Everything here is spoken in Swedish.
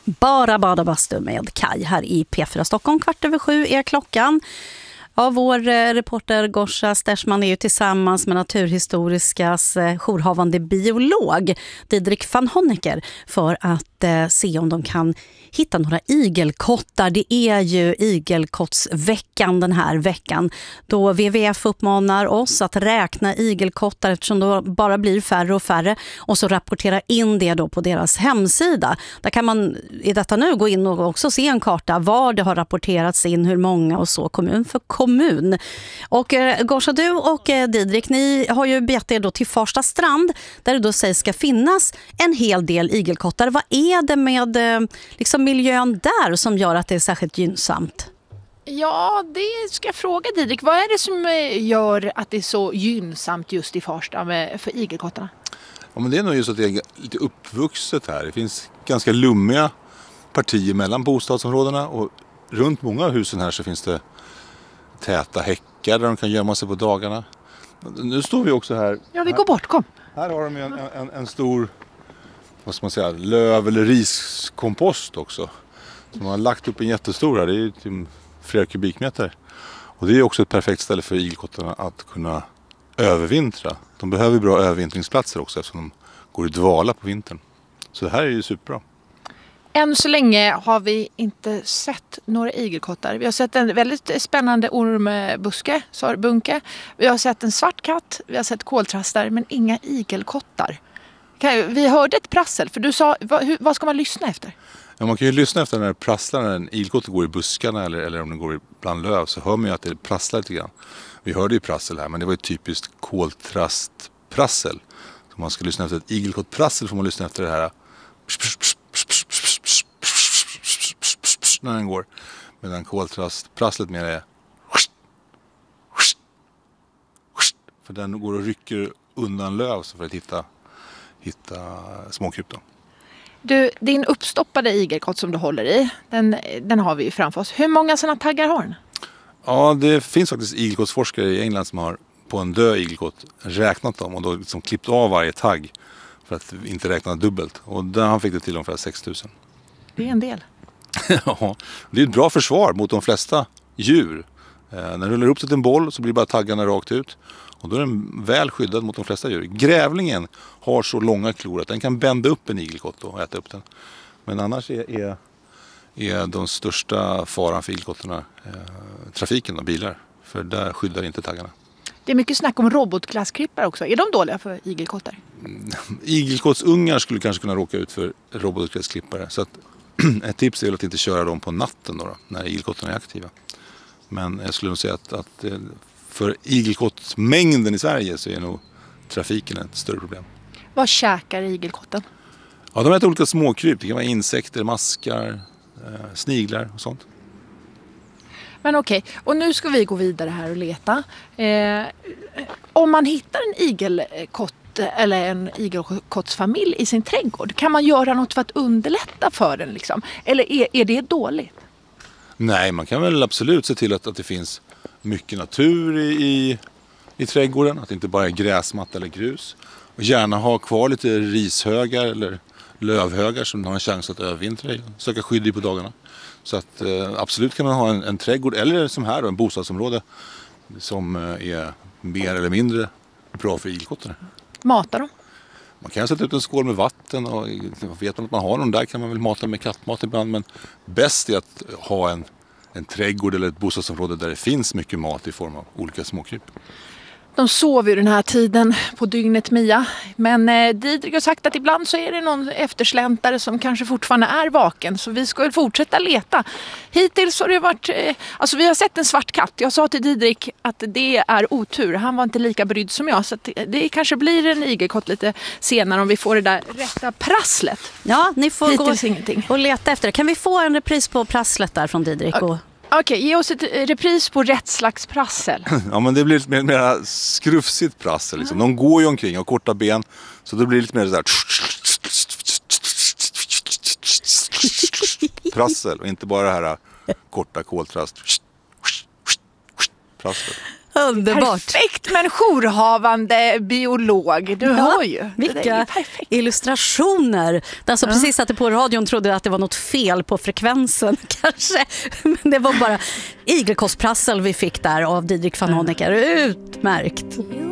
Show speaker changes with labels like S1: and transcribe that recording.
S1: Bara bada bastu med Kaj här i P4 Stockholm. 6:15 är klockan. Ja, vår reporter Gorsa Stersman är ju tillsammans med Naturhistorikas jourhavande biolog Didrik van Honecker för att se om de kan hitta några igelkottar. Det är ju igelkottsveckan den här veckan då WWF uppmanar oss att räkna igelkottar eftersom det bara blir färre och färre och så rapportera in det då på deras hemsida. Där kan man i detta nu gå in och också se en karta var det har rapporterats in, hur många och så kommun för kommun. Och Gorsa, du och Didrik, ni har ju begett er då till Farsta strand där det då sägs ska finnas en hel del igelkottar. Vad är det med liksom miljön där som gör att det är särskilt gynnsamt?
S2: Ja, det ska jag fråga Didrik. Vad är det som gör att det är så gynnsamt just i Farsta för igelkottarna?
S3: Ja, men det är nog just att det är lite uppvuxet här. Det finns ganska lummiga partier mellan bostadsområdena och runt många av husen här så finns det täta häckar där de kan gömma sig på dagarna. Nu står vi också här.
S2: Ja, vi går bort, kom.
S3: Här har de en stor, vad ska man säga, löv- eller riskompost också. Som man har lagt upp en jättestor här, det är ju typ flera kubikmeter. Och det är också ett perfekt ställe för igelkottarna att kunna övervintra. De behöver bra övervintringsplatser också eftersom de går i dvala på vintern. Så det här är ju superbra.
S2: Än så länge har vi inte sett några igelkottar. Vi har sett en väldigt spännande ormbuske, bunke. Vi har sett en svart katt, vi har sett koltrastar men inga igelkottar. Vi hörde ett prassel, för du sa, vad ska man lyssna efter?
S3: Ja, man kan ju lyssna efter när det prasslar, när en igelkotte går i buskarna eller om den går bland löv så hör man ju att det prasslar lite grann. Vi hörde ju prassel här men det var ju typiskt koltrastprassel. Så om man ska lyssna efter ett igelkottprassel får man lyssna efter det här när den går. Medan koltrastprasslet mer är för den går och rycker undan löv för att hitta småkryp då.
S2: Du, din uppstoppade igelkott som du håller i, den har vi ju framför oss. Hur många sådana taggar har den?
S3: Ja, det finns faktiskt igelkottsforskare i England som har på en död igelkott räknat dem och då liksom klippt av varje tagg för att inte räkna dubbelt. Och där han fick det till ungefär 6 000.
S2: Det är en del.
S3: Ja, det är ett bra försvar mot de flesta djur. När du rullar upp till en boll så blir bara taggarna rakt ut. Och då är den väl skyddad mot de flesta djur. Grävlingen har så långa klor att den kan bända upp en igelkott och äta upp den. Men annars är de största faran för igelkottarna trafiken och bilar. För där skyddar inte taggarna.
S2: Det är mycket snack om robotglassklippare också. Är de dåliga för igelkottar?
S3: Igelkottsungar skulle kanske kunna råka ut för robotglassklippare. Så att ett tips är att inte köra dem på natten då, när igelkottarna är aktiva. Men jag skulle nog säga att för igelkottmängden i Sverige så är nog trafiken ett större problem.
S2: Vad käkar igelkotten?
S3: Ja, de äter olika småkryp. Det kan vara insekter, maskar, sniglar och sånt.
S2: Men okej, och nu ska vi gå vidare här och leta. Om man hittar en igelkott eller en igelkottsfamilj i sin trädgård, kan man göra något för att underlätta för den liksom? Eller är det dåligt?
S3: Nej, man kan väl absolut se till att det finns mycket natur i trädgården. Att det inte bara är gräsmatta eller grus. Och gärna ha kvar lite rishögar eller lövhögar som har en chans att övervintra i och söka skydd i på dagarna. Så att absolut kan man ha en trädgård eller som här då, en bostadsområde som är mer eller mindre bra för igelkottarna.
S2: Mata dem?
S3: Man kan sätta ut en skål med vatten och vet man att man har någon där kan man väl mata med kattmat ibland. Men bäst är att ha en trädgård eller ett bostadsområde där det finns mycket mat i form av olika småkryp.
S2: De sover ju den här tiden på dygnet, Mia. Men Didrik har sagt att ibland så är det någon eftersläntare som kanske fortfarande är vaken. Så vi ska väl fortsätta leta. Hittills har det varit... alltså vi har sett en svart katt. Jag sa till Didrik att det är otur. Han var inte lika brydd som jag. Så att det kanske blir en igelkott lite senare om vi får det där rätta prasslet.
S1: Ja, ni får
S2: hittills
S1: gå
S2: ingenting.
S1: Och leta efter det. Kan vi få en repris på prasslet där från Didrik?
S2: Okej, ge oss ett repris på rätt slags prassel.
S3: Ja, men det blir lite mer skrufsigt prassel. Liksom. De går ju omkring och har korta ben. Så det blir lite mer så här prassel och inte bara det här korta koltrast prassel.
S1: Underbart.
S2: Perfekt med en jourhavande biolog. Du hör ju. Det där är
S1: Vilka
S2: ju perfekt.
S1: illustrationer. Den som precis satte på radion trodde att det var något fel på frekvensen kanske. Men det var bara igelkottsprassel vi fick där av Didrik van Honecker. Utmärkt.